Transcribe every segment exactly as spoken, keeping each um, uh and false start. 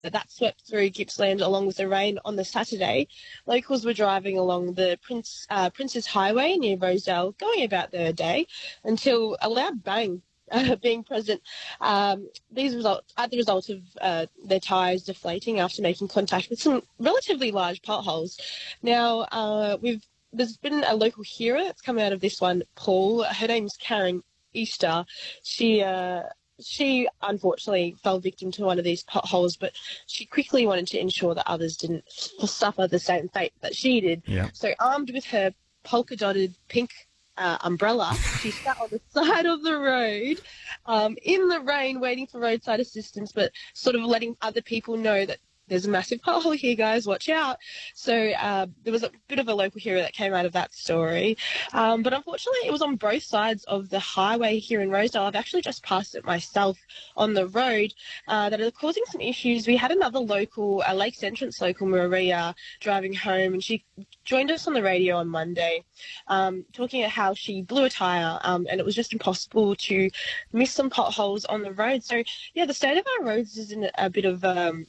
that swept through Gippsland along with the rain on the Saturday. Locals were driving along the Prince uh, Prince's Highway near Rosedale, going about their day, until a loud bang uh, being present. Um, these results, at the result of uh, their tyres deflating after making contact with some relatively large potholes. Now, uh, we've there's been a local hero that's come out of this one, Paul. Her name's Karen Easter. She uh, she unfortunately fell victim to one of these potholes, but she quickly wanted to ensure that others didn't suffer the same fate that she did. Yeah. So armed with her polka-dotted pink uh, umbrella, she sat on the side of the road um, in the rain waiting for roadside assistance, but sort of letting other people know that there's a massive pothole here, guys, watch out. So uh, there was a bit of a local hero that came out of that story. Um, but unfortunately, it was on both sides of the highway here in Rosedale. I've actually just passed it myself on the road uh, that are causing some issues. We had another local, a Lakes Entrance local, Maria, driving home, and she joined us on the radio on Monday um, talking about how she blew a tyre um, and it was just impossible to miss some potholes on the road. So, yeah, the state of our roads is in a bit of... Um,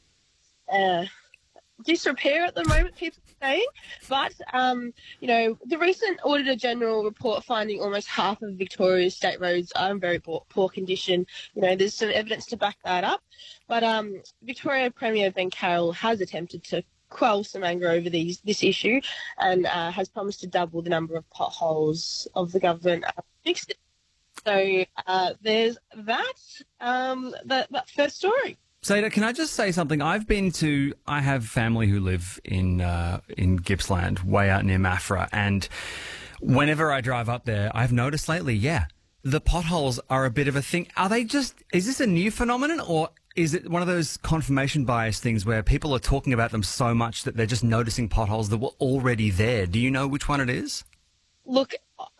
Uh, disrepair at the moment, people are saying. But, um, you know, the recent Auditor General report finding almost half of Victoria's state roads are in very poor, poor condition. You know, there's some evidence to back that up. But um, Victoria Premier Ben Carroll has attempted to quell some anger over these, this issue and uh, has promised to double the number of potholes of the government uh, fixed it. So uh, there's that, um, that, that first story. Zayda, can I just say something? I've been to, I have family who live in uh, in Gippsland, way out near Maffra, and whenever I drive up there, I've noticed lately, yeah, the potholes are a bit of a thing. Are they just, is this a new phenomenon, or is it one of those confirmation bias things where people are talking about them so much that they're just noticing potholes that were already there? Do you know which one it is? Look,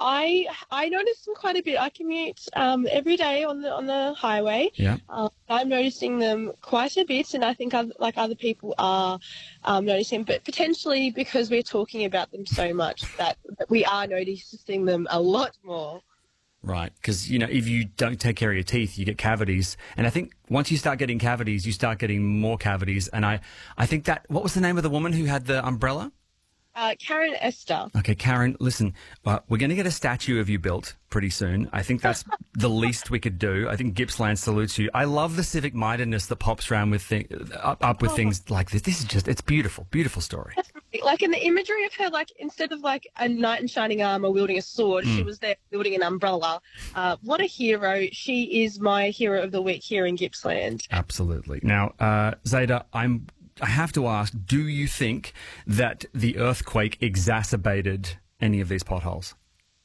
I I notice them quite a bit. I commute um, every day on the on the highway. Yeah. Uh, I'm noticing them quite a bit, and I think other, like other people are um, noticing. But potentially because we're talking about them so much that, that we are noticing them a lot more. Right, because, you know, if you don't take care of your teeth, you get cavities. And I think once you start getting cavities, you start getting more cavities. And I, I think that, what was the name of the woman who had the umbrella? Uh, Karen Esther. Okay, Karen, listen, uh, we're going to get a statue of you built pretty soon. I think that's the least we could do. I think Gippsland salutes you. I love the civic mindedness that pops around with thi- up, up with Oh. things like this. This is just, it's beautiful, beautiful story. Like in the imagery of her, like instead of like a knight in shining armour wielding a sword, Mm. she was there wielding an umbrella. Uh, what a hero. She is my hero of the week here in Gippsland. Absolutely. Now, uh, Zayda, I'm... I have to ask, do you think that the earthquake exacerbated any of these potholes?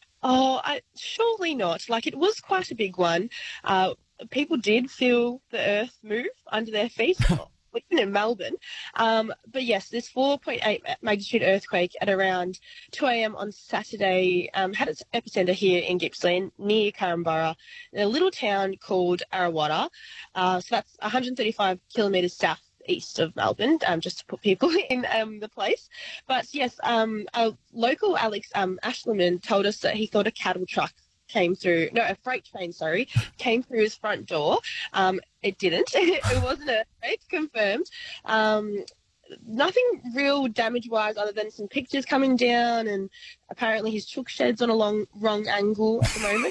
Oh, I, surely not. Like, it was quite a big one. Uh, people did feel the earth move under their feet, even in Melbourne. Um, but yes, this four point eight magnitude earthquake at around two a.m. on Saturday um, had its epicenter here in Gippsland, near Carramburra, in a little town called Arawata. Uh, so that's one hundred thirty-five kilometres south east of Melbourne, um, just to put people in um, the place. But yes, um, our local Alex um, Ashlerman told us that he thought a cattle truck came through, no, a freight train, sorry, came through his front door. Um, it didn't. It wasn't a freight, confirmed. Um, nothing real damage-wise other than some pictures coming down, and apparently his chook shed's on a long, wrong angle at the moment.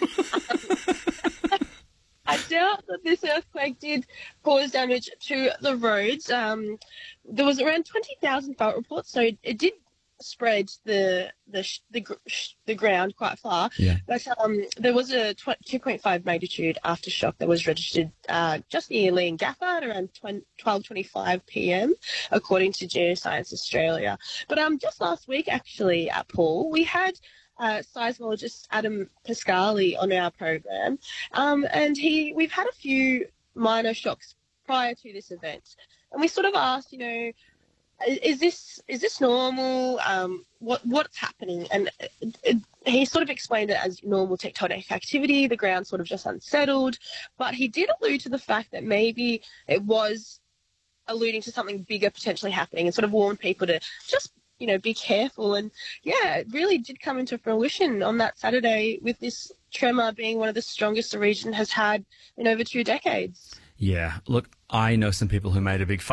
But I doubt that this earthquake did cause damage to the roads. Um, there was around twenty thousand fault reports, so it, it did spread the the the, the ground quite far. Yeah. But um, there was a two point five magnitude aftershock that was registered uh, just near Leongatha at around twelve twenty-five p.m. according to Geoscience Australia. But um, just last week, actually, at Paul, we had Uh, seismologist Adam Pascali on our program, um, and he we've had a few minor shocks prior to this event, and we sort of asked, you know, is, is this is this normal? Um, what what's happening? And it, it, he sort of explained it as normal tectonic activity. The ground sort of just unsettled, but he did allude to the fact that maybe it was alluding to something bigger potentially happening, and sort of warned people to just, you know, be careful. And yeah, it really did come into fruition on that Saturday, with this tremor being one of the strongest the region has had in over two decades. Yeah, look, I know some people who made a big